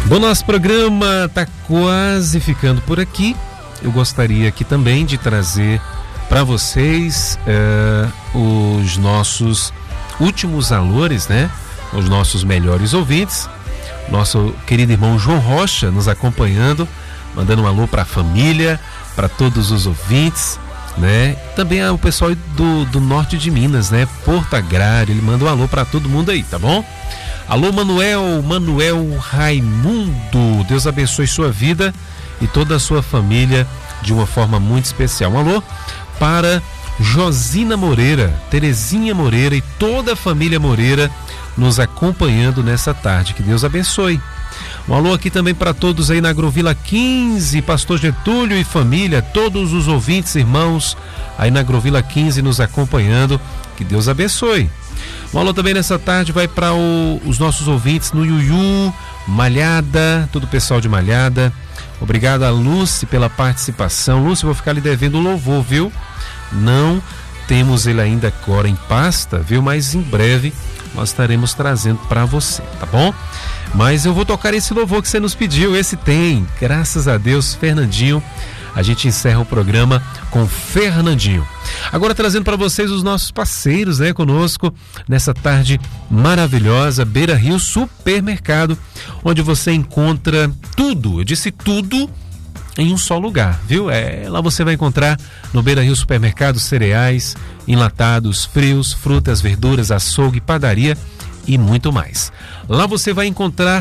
Bom, nosso programa está quase ficando por aqui. Eu gostaria aqui também de trazer para vocês os nossos últimos valores, né? Os nossos melhores ouvintes. Nosso querido irmão João Rocha nos acompanhando, mandando um alô para a família, para todos os ouvintes, né? Também o pessoal do norte de Minas, né? Porto Agrário, ele manda um alô para todo mundo aí, tá bom? Alô Manuel Raimundo, Deus abençoe sua vida e toda a sua família de uma forma muito especial. Um alô para Josina Moreira, Terezinha Moreira e toda a família Moreira nos acompanhando nessa tarde, que Deus abençoe. Um alô aqui também para todos aí na Agrovila 15, Pastor Getúlio e família, todos os ouvintes, irmãos aí na Agrovila 15 nos acompanhando, que Deus abençoe. Um alô também nessa tarde vai para os nossos ouvintes no Iuiú, Malhada, todo o pessoal de Malhada. Obrigado a Lúcia pela participação. Lúcia, vou ficar lhe devendo o louvor, viu? Não temos ele ainda agora em pasta, viu? Mas em breve nós estaremos trazendo para você, tá bom? Mas eu vou tocar esse louvor que você nos pediu. Esse tem, graças a Deus, Fernandinho. A gente encerra o programa com Fernandinho. Agora trazendo para vocês os nossos parceiros, né, conosco nessa tarde maravilhosa, Beira Rio Supermercado, onde você encontra tudo, eu disse tudo, em um só lugar, viu? Lá você vai encontrar no Beira Rio Supermercado cereais, enlatados, frios, frutas, verduras, açougue, padaria e muito mais. Lá você vai encontrar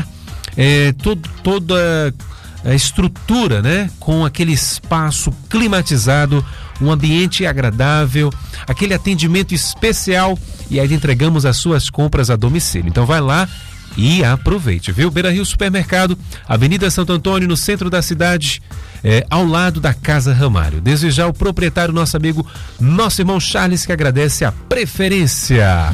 toda a estrutura, né? Com aquele espaço climatizado, um ambiente agradável, aquele atendimento especial, e aí entregamos as suas compras a domicílio. Então vai lá e aproveite, viu? Beira Rio Supermercado, Avenida Santo Antônio, no centro da cidade, ao lado da Casa Ramalho. Desejar o proprietário, nosso amigo, nosso irmão Charles, que agradece a preferência.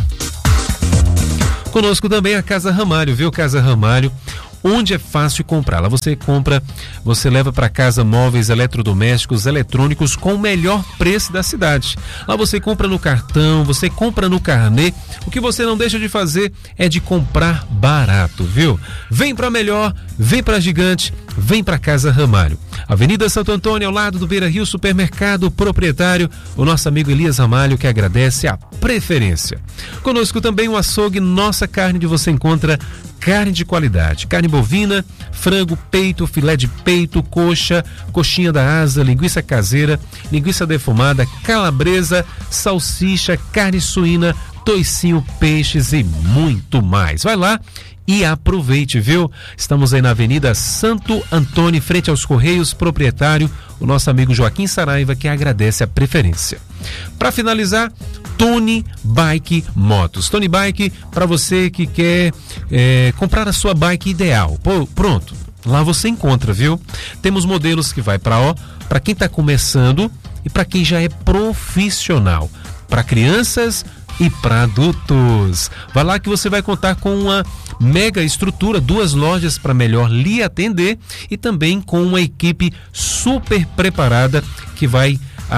Conosco também a Casa Ramalho, viu? Casa Ramalho, onde é fácil comprar. Lá você compra, você leva para casa móveis, eletrodomésticos, eletrônicos com o melhor preço da cidade. Lá você compra no cartão, você compra no carnê. O que você não deixa de fazer é de comprar barato, viu? Vem para melhor, vem para Gigante, vem para Casa Ramalho. Avenida Santo Antônio, ao lado do Beira Rio Supermercado, proprietário, o nosso amigo Elias Ramalho, que agradece a preferência. Conosco também o açougue Nossa Carne, onde você encontra carne de qualidade, carne bovina, frango, peito, filé de peito, coxa, coxinha da asa, linguiça caseira, linguiça defumada, calabresa, salsicha, carne suína, toicinho, peixes e muito mais. Vai lá e aproveite, viu? Estamos aí na Avenida Santo Antônio, frente aos Correios, proprietário, o nosso amigo Joaquim Saraiva, que agradece a preferência. Para finalizar, Tony Bike Motos. Tony Bike, para você que quer comprar a sua bike ideal. Pronto, lá você encontra, viu? Temos modelos que vai para quem está começando e para quem já é profissional, para crianças e para adultos. Vai lá que você vai contar com uma mega estrutura, 2 lojas para melhor lhe atender e também com uma equipe super preparada que vai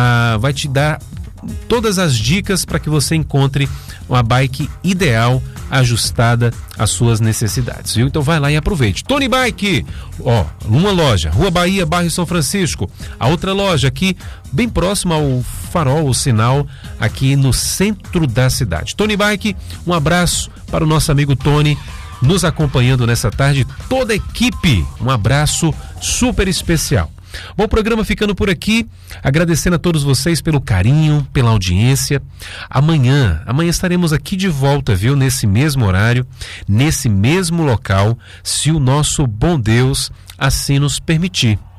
te dar todas as dicas para que você encontre uma bike ideal, ajustada às suas necessidades, viu? Então vai lá e aproveite. Tony Bike, uma loja, Rua Bahia, bairro São Francisco. A outra loja aqui, bem próximo ao farol, o sinal, aqui no centro da cidade. Tony Bike, um abraço para o nosso amigo Tony, nos acompanhando nessa tarde, toda a equipe, um abraço super especial. Bom, o programa ficando por aqui, agradecendo a todos vocês pelo carinho, pela audiência. Amanhã estaremos aqui de volta, viu? Nesse mesmo horário, nesse mesmo local, se o nosso bom Deus assim nos permitir.